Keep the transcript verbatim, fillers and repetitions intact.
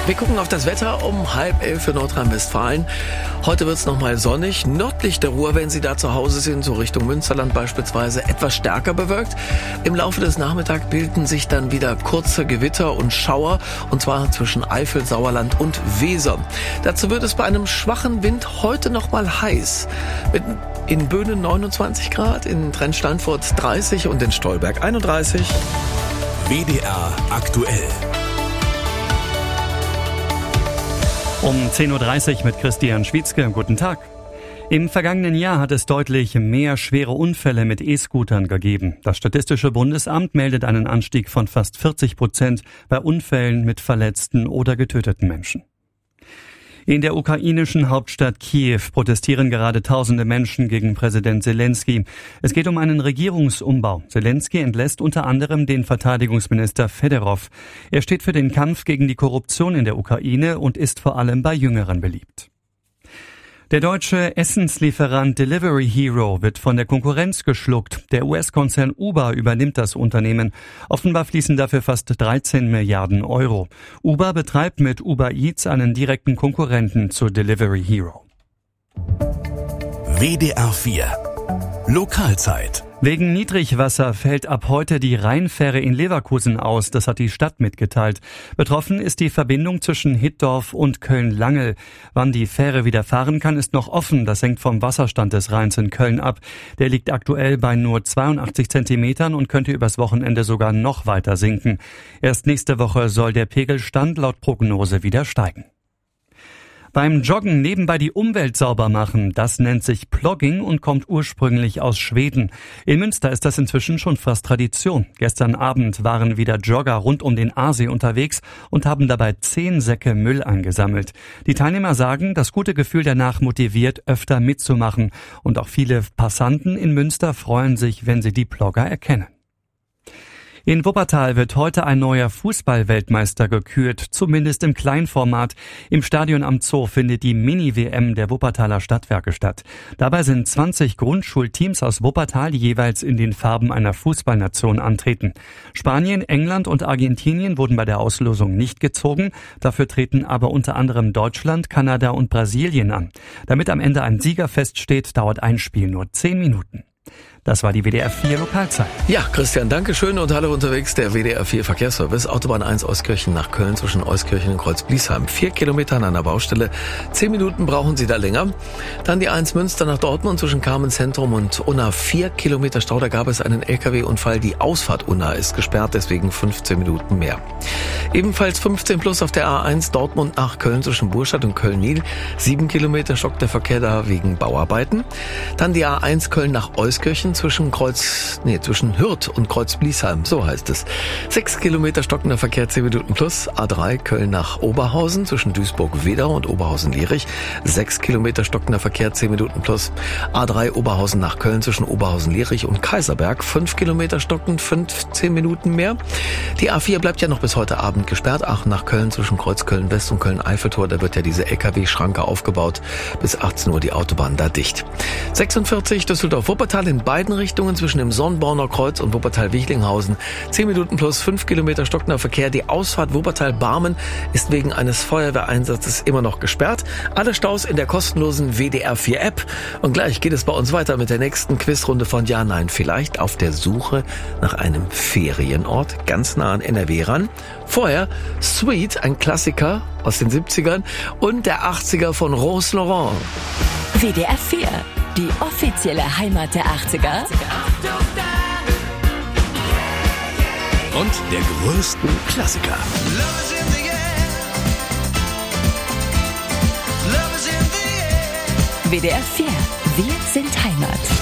Wir gucken auf das Wetter um halb elf für Nordrhein-Westfalen. Heute wird es nochmal sonnig. Nördlich der Ruhr, wenn Sie da zu Hause sind, so Richtung Münsterland beispielsweise, etwas stärker bewölkt. Im Laufe des Nachmittags bilden sich dann wieder kurze Gewitter und Schauer, und zwar zwischen Eifel, Sauerland und Weser. Dazu wird es bei einem schwachen Wind heute nochmal heiß. Mit in Böhnen neunundzwanzig Grad, in Trennsteinfurt dreißig und in Stolberg einunddreißig. W D R aktuell. Um zehn Uhr dreißig mit Christian Schwietzke. Guten Tag. Im vergangenen Jahr hat es deutlich mehr schwere Unfälle mit E-Scootern gegeben. Das Statistische Bundesamt meldet einen Anstieg von fast vierzig Prozent bei Unfällen mit verletzten oder getöteten Menschen. In der ukrainischen Hauptstadt Kiew protestieren gerade tausende Menschen gegen Präsident Zelensky. Es geht um einen Regierungsumbau. Zelensky entlässt unter anderem den Verteidigungsminister Fedorov. Er steht für den Kampf gegen die Korruption in der Ukraine und ist vor allem bei Jüngeren beliebt. Der deutsche Essenslieferant Delivery Hero wird von der Konkurrenz geschluckt. Der U S-Konzern Uber übernimmt das Unternehmen. Offenbar fließen dafür fast dreizehn Milliarden Euro. Uber betreibt mit Uber Eats einen direkten Konkurrenten zu Delivery Hero. W D R vier Lokalzeit. Wegen Niedrigwasser fällt ab heute die Rheinfähre in Leverkusen aus, das hat die Stadt mitgeteilt. Betroffen ist die Verbindung zwischen Hittorf und Köln-Langel. Wann die Fähre wieder fahren kann, ist noch offen. Das hängt vom Wasserstand des Rheins in Köln ab. Der liegt aktuell bei nur zweiundachtzig Zentimetern und könnte übers Wochenende sogar noch weiter sinken. Erst nächste Woche soll der Pegelstand laut Prognose wieder steigen. Beim Joggen nebenbei die Umwelt sauber machen, das nennt sich Plogging und kommt ursprünglich aus Schweden. In Münster ist das inzwischen schon fast Tradition. Gestern Abend waren wieder Jogger rund um den Aasee unterwegs und haben dabei zehn Säcke Müll eingesammelt. Die Teilnehmer sagen, das gute Gefühl danach motiviert, öfter mitzumachen. Und auch viele Passanten in Münster freuen sich, wenn sie die Plogger erkennen. In Wuppertal wird heute ein neuer Fußball-Weltmeister gekürt, zumindest im Kleinformat. Im Stadion am Zoo findet die Mini-W M der Wuppertaler Stadtwerke statt. Dabei sind zwanzig Grundschulteams aus Wuppertal, die jeweils in den Farben einer Fußballnation antreten. Spanien, England und Argentinien wurden bei der Auslosung nicht gezogen. Dafür treten aber unter anderem Deutschland, Kanada und Brasilien an. Damit am Ende ein Sieger feststeht, dauert ein Spiel nur zehn Minuten. Das war die W D R vier Lokalzeit. Ja, Christian, danke schön und hallo unterwegs, der W D R vier Verkehrsservice. Autobahn eins Euskirchen nach Köln zwischen Euskirchen und Kreuz-Bliesheim. Vier Kilometer an einer Baustelle. Zehn Minuten brauchen Sie da länger. Dann die eins Münster nach Dortmund zwischen Carmen-Zentrum und Unna. Vier Kilometer Stau, da gab es einen L K W-Unfall. Die Ausfahrt Unna ist gesperrt, deswegen fünfzehn Minuten mehr. Ebenfalls fünfzehn plus auf der A eins Dortmund nach Köln zwischen Burstadt und Köln-Nil. Sieben Kilometer stockt der Verkehr da wegen Bauarbeiten. Dann die A eins Köln nach Euskirchen zwischen Kreuz, nee, zwischen Hürth und Kreuz-Bliesheim, so heißt es. Sechs Kilometer stockender Verkehr, zehn Minuten plus. A drei Köln nach Oberhausen zwischen Duisburg-Wedau und Oberhausen-Lierich. Sechs Kilometer stockender Verkehr, zehn Minuten plus. A drei Oberhausen nach Köln zwischen Oberhausen-Lierich und Kaiserberg. Fünf Kilometer stockend, fünfzehn Minuten mehr. Die A vier bleibt ja noch bis heute Abend gesperrt. Aachen nach Köln zwischen Kreuz-Köln-West und Köln-Eiffeltor. Da wird ja diese L K W-Schranke aufgebaut. Bis achtzehn Uhr die Autobahn da dicht. sechsundvierzig Düsseldorf-Wuppertal in beiden Richtungen zwischen dem Sonnborner Kreuz und Wuppertal-Wichlinghausen. Zehn Minuten plus fünf Kilometer stockender Verkehr. Die Ausfahrt Wuppertal-Barmen ist wegen eines Feuerwehreinsatzes immer noch gesperrt. Alle Staus in der kostenlosen W D R vier App. Und gleich geht es bei uns weiter mit der nächsten Quizrunde von Ja, Nein, Vielleicht auf der Suche nach einem Ferienort ganz nah an N R W ran. Vorher Sweet, ein Klassiker aus den siebzigern und der achtziger von Rose Laurent. W D R vier, die offizielle Heimat der achtziger. Und der größten Klassiker. W D R vier, wir sind Heimat.